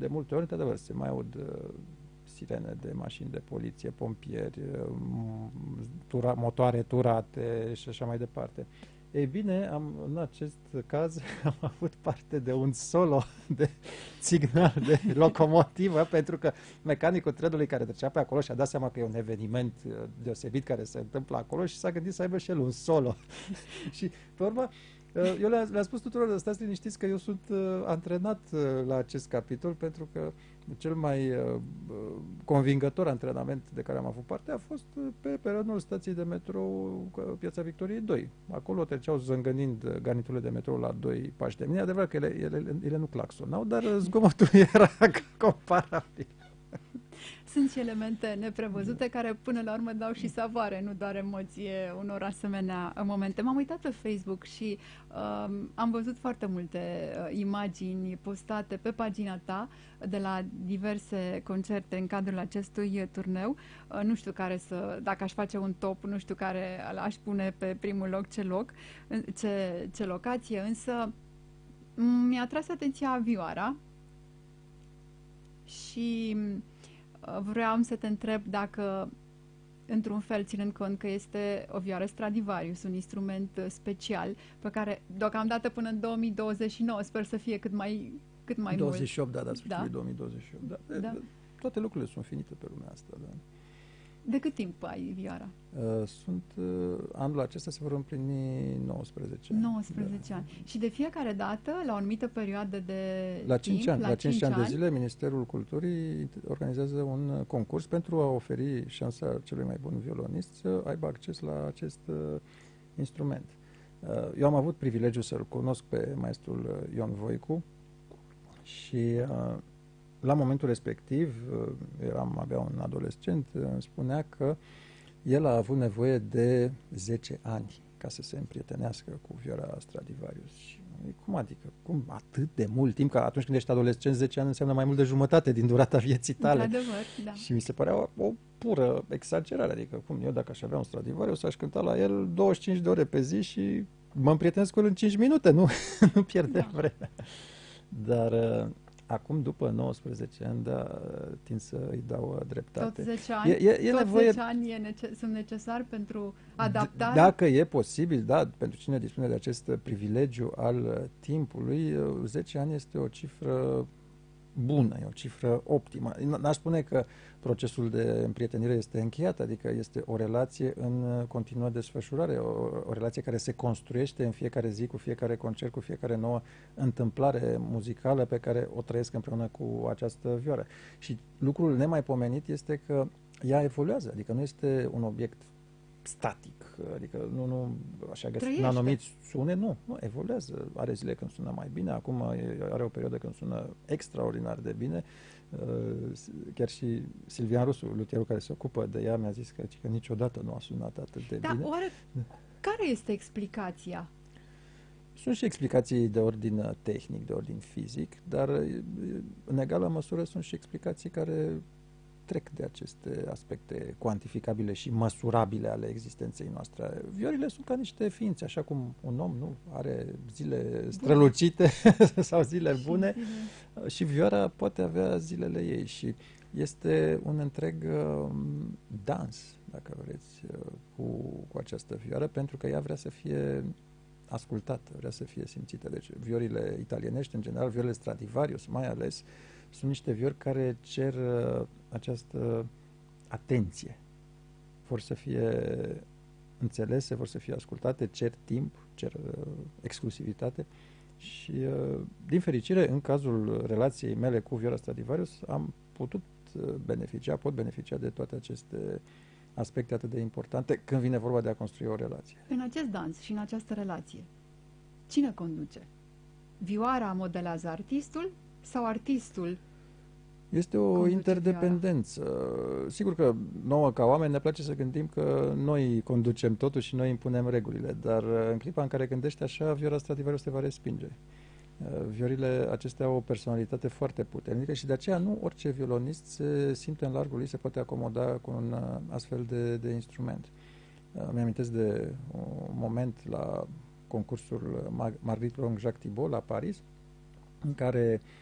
de multe ori, într-adevăr, se mai aud sirene de mașini de poliție, pompieri, motoare turate și așa mai departe. Ei bine, în acest caz am avut parte de un solo de signal de locomotivă, pentru că mecanicul trenului care trecea pe acolo și-a dat seama că e un eveniment deosebit care se întâmplă acolo și s-a gândit să aibă și el un solo. Și, pe urmă, eu le-am spus tuturor, stați liniștiți că eu sunt antrenat la acest capitol, pentru că cel mai convingător antrenament de care am avut parte a fost pe peronul stației de metrou Piața Victoriei 2. Acolo treceau zângănind garniturile de metrou la 2 pași de mine. Adevărat că ele nu claxonau, dar zgomotul era comparabil. Sunt și elemente neprevăzute care până la urmă dau și savoare, nu doar emoție unor asemenea momente. M-am uitat pe Facebook și am văzut foarte multe imagini postate pe pagina ta de la diverse concerte în cadrul acestui turneu. Nu știu dacă aș face un top, nu știu care aș pune pe primul loc ce locație, însă mi-a atras atenția vioara și vreau să te întreb dacă, într-un fel, ținând cont că este o vioară Stradivarius, un instrument special, pe care, deocamdată până în 2029, sper să fie cât mai 28, mult. Da, sfârșitul 2028. Da. Toate lucrurile sunt finite pe lumea asta, da. De cât timp ai vioara? Anul acesta se vor împlini 19 ani. 19 ani. Și de fiecare dată, la o anumită perioadă de la 5 timp, ani, la 5 ani de zile, Ministerul Culturii organizează un concurs pentru a oferi șansa celui mai bun violonist să aibă acces la acest instrument. Eu am avut privilegiul să-l cunosc pe maestrul Ion Voicu și la momentul respectiv, eram abia un adolescent, îmi spunea că el a avut nevoie de 10 ani ca să se împrietenească cu vioara Stradivarius. Și, cum adică? Cum atât de mult timp? Că atunci când ești adolescent, 10 ani înseamnă mai mult de jumătate din durata vieții tale. Într-adevăr, da. Și mi se părea o pură exagerare. Adică, cum eu, dacă aș avea un Stradivarius, aș cânta la el 25 de ore pe zi și mă împrietenesc cu el în 5 minute, nu pierde vremea. Dar acum, după 19 ani, tind să îi dau dreptate. Tot 10 ani, nevoie... 10 ani sunt necesari pentru adaptare? Dacă e posibil, da, pentru cine dispune de acest privilegiu al timpului, 10 ani este o cifră bună, e o cifră optimă. N-aș spune că procesul de împrietenire este încheiat, adică este o relație în continuă desfășurare, o relație care se construiește în fiecare zi, cu fiecare concert, cu fiecare nouă întâmplare muzicală pe care o trăiesc împreună cu această vioară. Și lucrul nemaipomenit este că ea evoluează, adică nu este un obiect static, adică nu așa găsit un anumit sunet, nu, evoluează. Are zile când sună mai bine, acum are o perioadă când sună extraordinar de bine. Chiar și Silvian Rusu, luthierul care se ocupă de ea, mi-a zis că niciodată nu a sunat atât de bine. Dar oare care este explicația? Sunt și explicații de ordin tehnic, de ordin fizic, dar în egală măsură sunt și explicații care trec de aceste aspecte cuantificabile și măsurabile ale existenței noastre. Viorile sunt ca niște ființe, așa cum un om nu are zile strălucite sau zile bune, și vioara poate avea zilele ei și este un întreg dans, dacă vreți, cu această vioară, pentru că ea vrea să fie ascultată, vrea să fie simțită. Deci viorile italienești, în general, viorile Stradivarius mai ales, sunt niște viori care cer această atenție. Vor să fie înțelese, vor să fie ascultate, cer timp, cer exclusivitate și, din fericire, în cazul relației mele cu vioara Stradivarius, am pot beneficia de toate aceste aspecte atât de importante când vine vorba de a construi o relație. În acest dans și în această relație, cine conduce? Vioara modelează artistul sau artistul? Este o interdependență. Sigur că nouă ca oameni ne place să gândim că noi conducem totul și noi impunem regulile, dar în clipa în care gândești așa, vioara Stradivarius te va respinge. Viorile acestea au o personalitate foarte puternică și de aceea nu orice violonist se simte în largul lui, se poate acomoda cu un astfel de instrument. Mi-amintesc de un moment la concursul Marguerite Long Jacques Thibault la Paris, în care